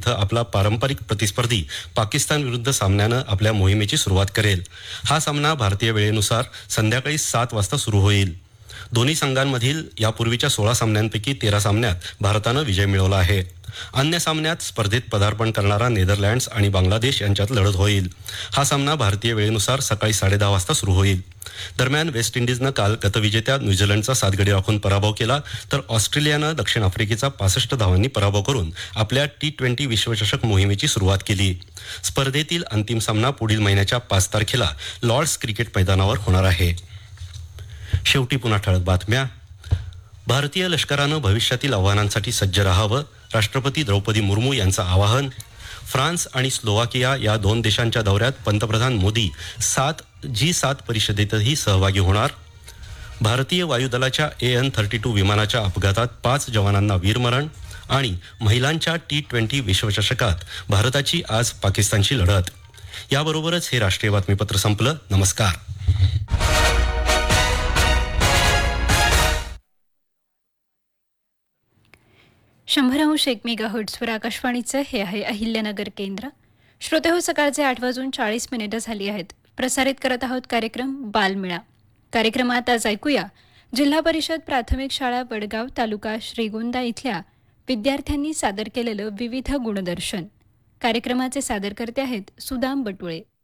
इथं आपला पारंपरिक प्रतिस्पर्धी पाकिस्तान विरुद्ध सामन्यानं आपल्या मोहिमेची सुरुवात करेल. हा सामना भारतीय वेळेनुसार संध्याकाळी 7 वाजता सुरू होईल. दोन्ही संघांमधील यापूर्वीच्या 16 सामन्यांपैकी 13 सामन्यात भारतानं विजय मिळवला आहे. अन्य सामन्यात स्पर्धेत पदार्पण करणारा नेदरलँड्स आणि बांगलादेश यांच्यात लढत होईल. हा सामना भारतीय वेळेनुसार सकाळी 10:30 वाजता सुरू होईल. दरम्यान वेस्ट इंडिजनं काल गतविजेत्या न्यूझीलंडचा 7 गडी राखून पराभव केला, तर ऑस्ट्रेलियानं दक्षिण आफ्रिकेचा 65 धावांनी पराभव करून आपल्या T20 विश्वचषक मोहिमेची सुरुवात केली. स्पर्धेतील अंतिम सामना पुढील महिन्याच्या 5 तारखेला लॉर्ड्स क्रिकेट मैदानावर होणार आहे. शेवटी पुन्हा ठळक बातम्या. भारतीय लष्करानं भविष्यातील आव्हानांसाठी सज्ज राहावं, राष्ट्रपती द्रौपदी मुर्मू यांचं आवाहन. फ्रान्स आणि स्लोवाकिया या 2 देशांच्या दौऱ्यात पंतप्रधान मोदी G7 परिषदेतही सहभागी होणार. भारतीय वायुदलाच्या AN-32 विमानाच्या अपघातात 5 जवानांना वीरमरण. आणि महिलांच्या T20 विश्वचषकात भारताची आज पाकिस्तानची लढत. याबरोबरच हे राष्ट्रीय बातमीपत्र संपलं. नमस्कार. 100.1 मेगाहर्ट्झवर आकाशवाणीचं हे आहे अहिल्यानगर केंद्र. श्रोते हो, सकाळचे 8:40 झाली आहेत. प्रसारित करत आहोत कार्यक्रम बालमेळा. कार्यक्रमात आज ऐकूया जिल्हा परिषद प्राथमिक शाळा वडगाव तालुका श्रीगोंदा इथल्या विद्यार्थ्यांनी सादर केलेलं विविध गुणदर्शन. कार्यक्रमाचे सादरकर्ते आहेत सुदाम बटुळे.